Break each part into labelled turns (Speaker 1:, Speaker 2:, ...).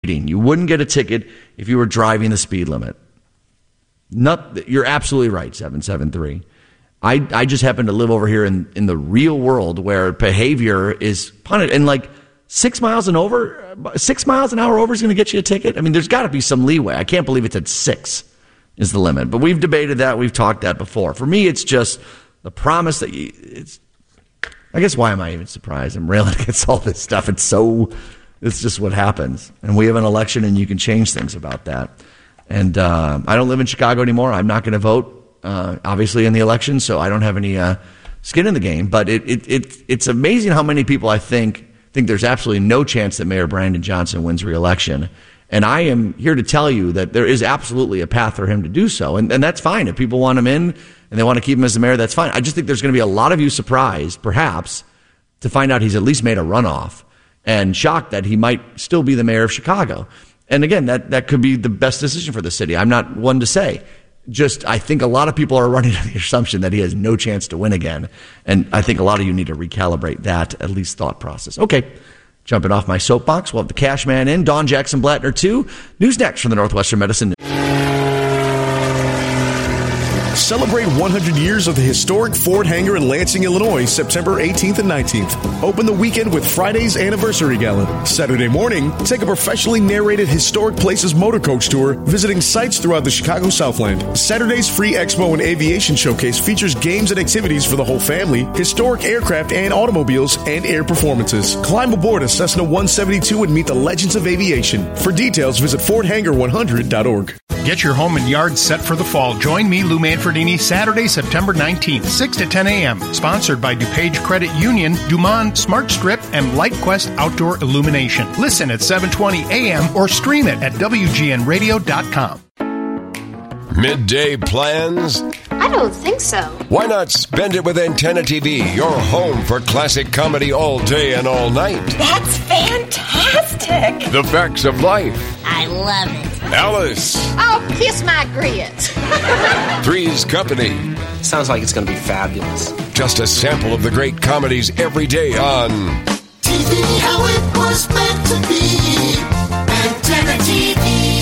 Speaker 1: speeding. You wouldn't get a ticket if you were driving the speed limit. You're absolutely right, 773. I just happen to live over here in the real world where behavior is punished. And like 6 miles an hour over is going to get you a ticket. I mean, there's got to be some leeway. I can't believe it's at 6 is the limit. But we've debated that. We've talked that before. For me, it's just the promise that I guess why am I even surprised? I'm railing against all this stuff. It's just what happens. And we have an election and you can change things about that. And I don't live in Chicago anymore. I'm not going to vote, obviously, in the election, so I don't have any skin in the game. But it's amazing how many people I think there's absolutely no chance that Mayor Brandon Johnson wins re-election. And I am here to tell you that there is absolutely a path for him to do so. And that's fine. If people want him in and they want to keep him as the mayor, that's fine. I just think there's going to be a lot of you surprised, perhaps, to find out he's at least made a runoff and shocked that he might still be the mayor of Chicago. And again, that could be the best decision for the city. I'm not one to say. Just, I think a lot of people are running on the assumption that he has no chance to win again. And I think a lot of you need to recalibrate that, at least, thought process. Okay, jumping off my soapbox, we'll have the Cash Man in, Dawn Jackson Blattner 2. News next from the Northwestern Medicine.
Speaker 2: Celebrate 100 years of the historic Ford Hangar in Lansing, Illinois, September 18th and 19th. Open the weekend with Friday's Anniversary Gala. Saturday morning, take a professionally narrated Historic Places motor coach tour, visiting sites throughout the Chicago Southland. Saturday's free Expo and Aviation Showcase features games and activities for the whole family, historic aircraft and automobiles, and air performances. Climb aboard a Cessna 172 and meet the legends of aviation. For details, visit FordHangar100.org.
Speaker 3: Get your home and yard set for the fall. Join me, Lou Manfredini, Saturday, September 19th, 6 to 10 a.m. Sponsored by DuPage Credit Union, Dumont Smart Strip, and LightQuest Outdoor Illumination. Listen at 7:20 a.m. or stream it at WGNradio.com.
Speaker 4: Midday plans?
Speaker 5: I don't think so.
Speaker 4: Why not spend it with Antenna TV, your home for classic comedy all day and all night?
Speaker 5: That's fantastic.
Speaker 4: The Facts of Life.
Speaker 5: I love it.
Speaker 4: Alice.
Speaker 5: Oh, kiss my grits.
Speaker 4: Three's Company.
Speaker 6: Sounds like it's going to be fabulous.
Speaker 4: Just a sample of the great comedies every day on
Speaker 7: TV, how it was meant to be. Antenna TV.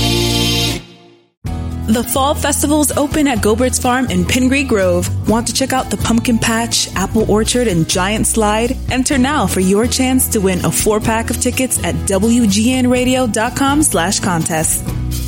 Speaker 8: The Fall Festival's open at Gobert's Farm in Pingree Grove. Want to check out the Pumpkin Patch, Apple Orchard, and Giant Slide? Enter now for your chance to win a 4-pack of tickets at WGNradio.com/contest.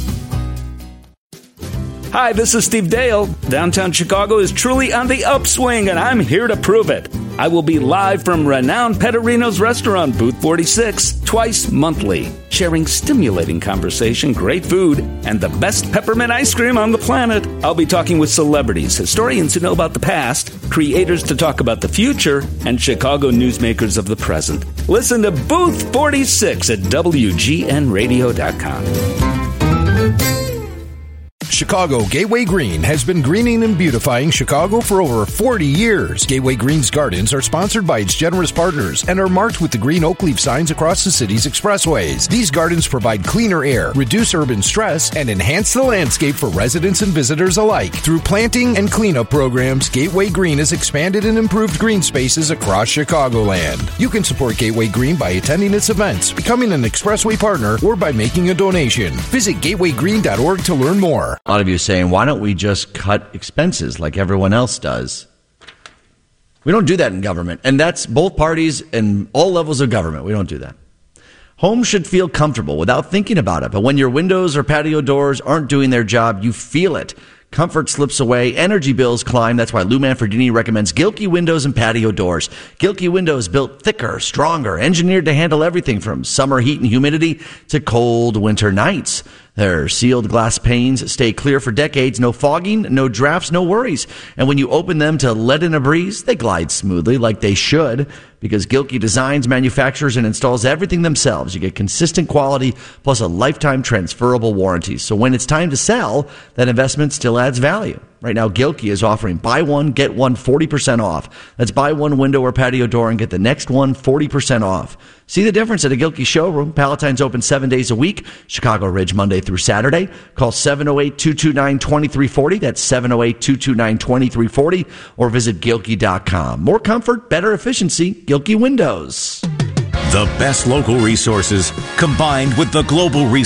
Speaker 9: Hi, this is Steve Dale. Downtown Chicago is truly on the upswing, and I'm here to prove it. I will be live from renowned Petterino's restaurant, Booth 46, twice monthly, sharing stimulating conversation, great food, and the best peppermint ice cream on the planet. I'll be talking with celebrities, historians who know about the past, creators to talk about the future, and Chicago newsmakers of the present. Listen to Booth 46 at WGNradio.com.
Speaker 10: Chicago Gateway Green has been greening and beautifying Chicago for over 40 years. Gateway Green's gardens are sponsored by its generous partners and are marked with the green oak leaf signs across the city's expressways. These gardens provide cleaner air, reduce urban stress, and enhance the landscape for residents and visitors alike. Through planting and cleanup programs, Gateway Green has expanded and improved green spaces across Chicagoland. You can support Gateway Green by attending its events, becoming an expressway partner, or by making a donation. Visit gatewaygreen.org to learn more.
Speaker 1: A lot of you are saying, why don't we just cut expenses like everyone else does? We don't do that in government. And that's both parties and all levels of government. We don't do that. Homes should feel comfortable without thinking about it. But when your windows or patio doors aren't doing their job, you feel it. Comfort slips away, energy bills climb. That's why Lou Manfredini recommends Gilkey windows and patio doors. Gilkey windows built thicker, stronger, engineered to handle everything from summer heat and humidity to cold winter nights. Their sealed glass panes stay clear for decades. No fogging, no drafts, no worries. And when you open them to let in a breeze, they glide smoothly like they should, because Gilkey designs, manufactures, and installs everything themselves. You get consistent quality plus a lifetime transferable warranty. So when it's time to sell, that investment still adds value. Right now, Gilkey is offering buy one, get one 40% off. That's buy one window or patio door and get the next one 40% off. See the difference at a Gilkey showroom. Palatine's open 7 days a week. Chicago Ridge Monday through Saturday. Call 708-229-2340. That's 708-229-2340. Or visit Gilkey.com. More comfort, better efficiency. Gilkey Windows.
Speaker 11: The best local resources combined with the global resources.